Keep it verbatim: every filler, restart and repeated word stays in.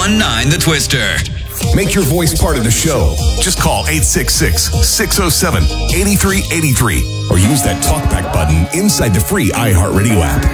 one nine The Twister. Make your voice part of the show. Just call eight six six, six oh seven, eight three eight three or use that talkback button inside the free iHeartRadio app.